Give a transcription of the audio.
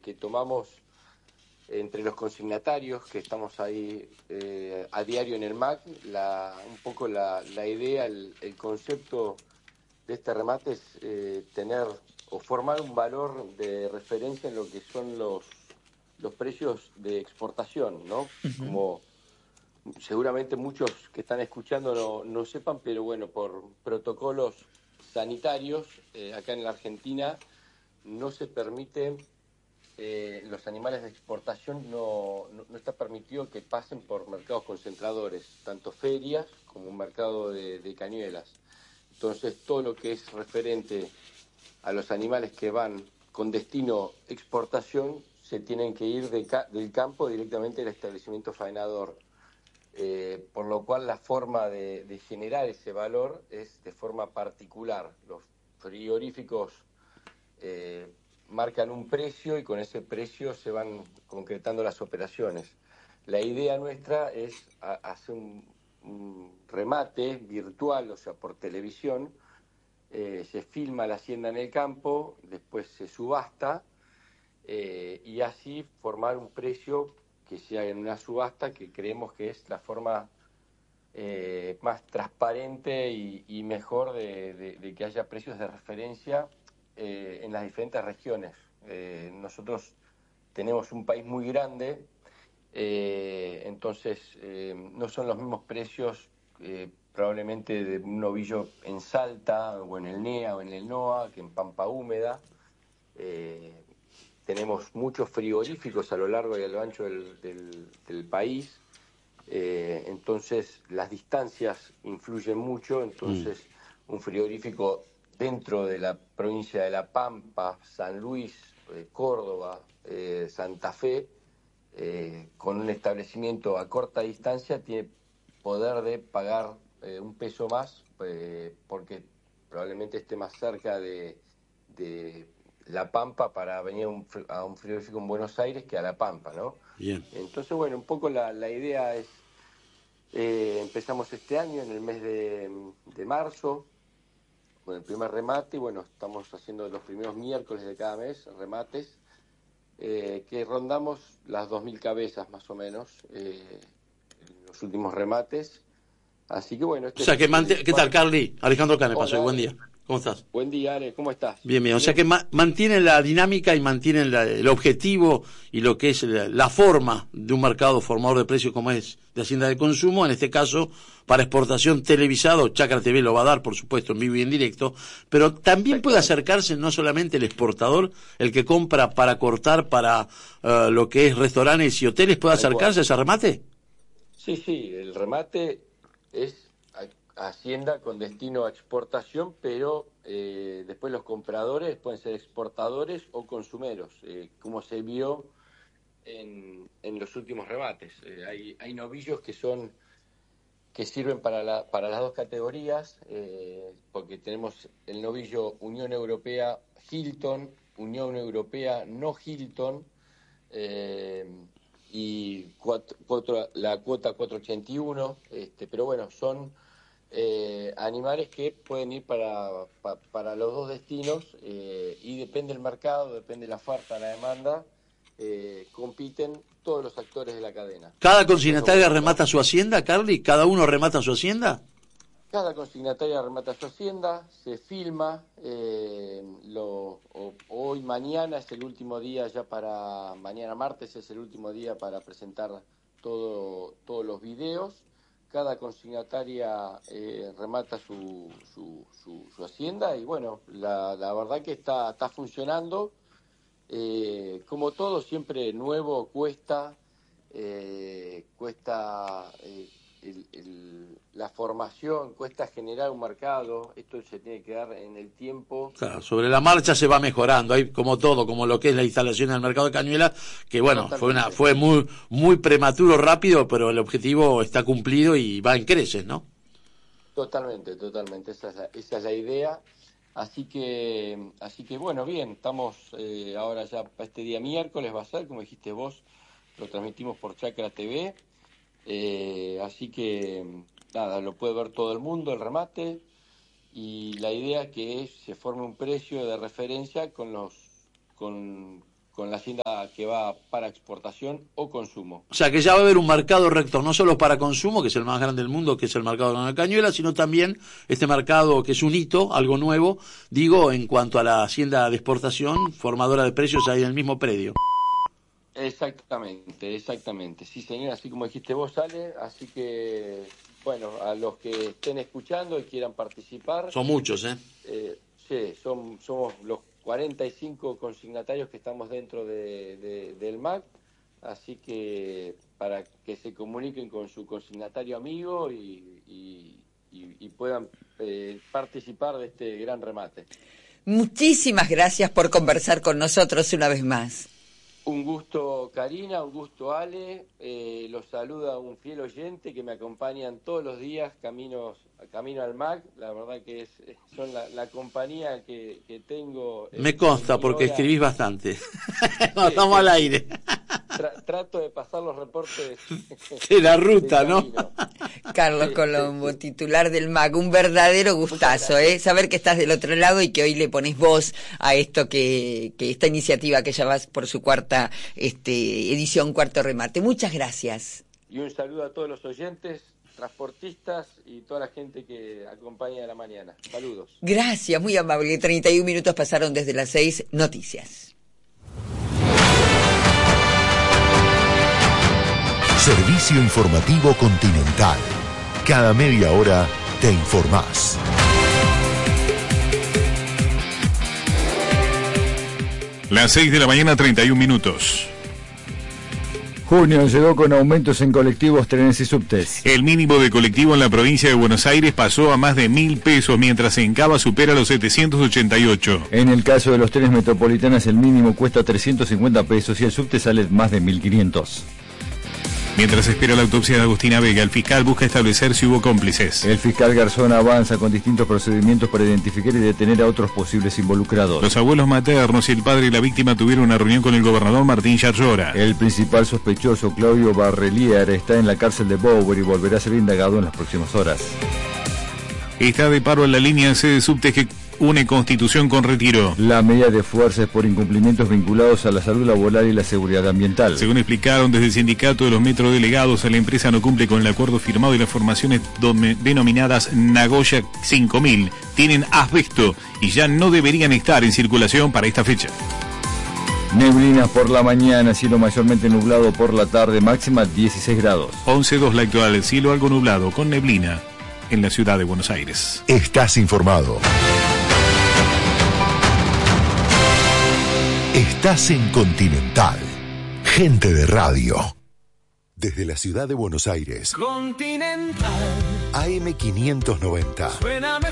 que tomamos entre los consignatarios, que estamos ahí a diario en el MAC, un poco la idea, el concepto de este remate es tener o formar un valor de referencia en lo que son los precios de exportación, ¿no? Como seguramente muchos que están escuchando no sepan, pero bueno, por protocolos sanitarios, acá en la Argentina no se permite, los animales de exportación no está permitido que pasen por mercados concentradores, tanto ferias como un mercado de cañuelas. Entonces, todo lo que es referente a los animales que van con destino exportación se tienen que ir del campo directamente al establecimiento faenador. Por lo cual la forma de generar ese valor es de forma particular. Los frigoríficos marcan un precio y con ese precio se van concretando las operaciones. La idea nuestra es hacer un remate virtual, o sea, por televisión. Se filma la hacienda en el campo, después se subasta y así formar un precio que sea en una subasta, que creemos que es la forma más transparente y mejor de que haya precios de referencia en las diferentes regiones. Nosotros tenemos un país muy grande, entonces no son los mismos precios probablemente de un novillo en Salta o en el NEA o en el NOA que en Pampa Húmeda. Tenemos muchos frigoríficos a lo largo y a lo ancho del país, entonces las distancias influyen mucho, entonces un frigorífico dentro de la provincia de La Pampa, San Luis, Córdoba, Santa Fe, con un establecimiento a corta distancia tiene poder de pagar un peso más, porque probablemente esté más cerca de La Pampa para venir a un frigorífico en Buenos Aires que a La Pampa, ¿no? Bien. Entonces, bueno, un poco la idea es, empezamos este año en el mes de marzo con el primer remate, y bueno, estamos haciendo los primeros miércoles de cada mes remates, que rondamos las 2.000 cabezas más o menos en los últimos remates. Así que bueno, O sea que ¿qué tal, Carly? Alejandro Cane, pasó. Buen día. ¿Cómo estás? Buen día, Ale, ¿cómo estás? Bien, bien. O sea que mantienen la dinámica y mantienen el objetivo y lo que es la forma de un mercado formador de precios como es de Hacienda de Consumo, en este caso para exportación televisado. Chacra TV lo va a dar, por supuesto, en vivo y en directo, pero también puede acercarse no solamente el exportador, el que compra para cortar para lo que es restaurantes y hoteles, ¿puede acercarse a ese remate? Sí, el remate es Hacienda con destino a exportación, pero después los compradores pueden ser exportadores o consumeros, como se vio en los últimos remates. Hay novillos que sirven para las dos categorías, porque tenemos el novillo Unión Europea Hilton, Unión Europea no Hilton, y la cuota 481, pero bueno, son animales que pueden ir para los dos destinos, y depende del mercado, depende de la oferta, la demanda, compiten todos los actores de la cadena. ¿Cada consignataria remata su hacienda, Carly? ¿Cada uno remata su hacienda? Cada consignataria remata su hacienda, se filma, hoy, mañana es el último día mañana martes es el último día para presentar todos los videos. Cada consignataria remata su hacienda y bueno, la verdad que está funcionando. Como todo, siempre nuevo cuesta la formación, cuesta generar un mercado. Esto se tiene que dar en el tiempo. Claro, sobre la marcha se va mejorando, hay como todo, como lo que es la instalación del mercado de cañuelas, que bueno, fue muy prematuro, rápido, pero el objetivo está cumplido y va en creces, ¿no? Totalmente, esa es la idea. Así que bueno, bien, estamos ahora ya para este día miércoles, va a ser, como dijiste vos, lo transmitimos por Chacra TV, así que nada, lo puede ver todo el mundo, el remate, y la idea que se forme un precio de referencia con la hacienda que va para exportación o consumo. O sea que ya va a haber un mercado rector, no solo para consumo, que es el más grande del mundo, que es el mercado de la cañuela, sino también este mercado que es un hito, algo nuevo, digo, en cuanto a la hacienda de exportación, formadora de precios ahí en el mismo predio. Exactamente. Sí, señor, así como dijiste vos, Ale, así que, bueno, a los que estén escuchando y quieran participar. Son muchos, Sí, somos los 45 consignatarios que estamos dentro del MAC, así que para que se comuniquen con su consignatario amigo y puedan participar de este gran remate. Muchísimas gracias por conversar con nosotros una vez más. Un gusto, Karina, un gusto, Ale. Los saluda un fiel oyente que me acompañan todos los días camino al MAC. La verdad que son la compañía que tengo. Me consta porque escribís bastante. No, estamos al aire. Trato de pasar los reportes de la ruta, ¿no? Carlos Colombo, titular del MAC, un verdadero gustazo, saber que estás del otro lado y que hoy le pones voz a esto que esta iniciativa que ya va por su cuarta edición, cuarto remate. Muchas gracias. Y un saludo a todos los oyentes, transportistas y toda la gente que acompaña a la mañana. Saludos. Gracias, muy amable. 31 minutos pasaron desde las 6. Noticias. Servicio Informativo Continental. Cada media hora te informás. Las 6 de la mañana, 31 minutos. Junio llegó con aumentos en colectivos, trenes y subtes. El mínimo de colectivo en la provincia de Buenos Aires pasó a más de 1.000 pesos, mientras en Cava supera los 788. En el caso de los trenes metropolitanos, el mínimo cuesta 350 pesos y el subte sale más de 1.500. Mientras espera la autopsia de Agustina Vega, el fiscal busca establecer si hubo cómplices. El fiscal Garzón avanza con distintos procedimientos para identificar y detener a otros posibles involucrados. Los abuelos maternos y el padre de la víctima tuvieron una reunión con el gobernador Martín Yarlora. El principal sospechoso, Claudio Barrelier, está en la cárcel de Bower y volverá a ser indagado en las próximas horas. Está de paro en la línea C de subte que une Constitución con Retiro. La medida de fuerza es por incumplimientos vinculados a la salud laboral y la seguridad ambiental. Según explicaron desde el sindicato de los metrodelegados, la empresa no cumple con el acuerdo firmado y las formaciones denominadas Nagoya 5000 tienen asbesto y ya no deberían estar en circulación para esta fecha. Neblinas por la mañana, cielo mayormente nublado por la tarde, máxima 16 grados. 11:02 la actual, el cielo algo nublado con neblina en la ciudad de Buenos Aires. Estás informado. Estás en Continental. Gente de radio. Desde la ciudad de Buenos Aires. Continental. AM 590. Suena mejor.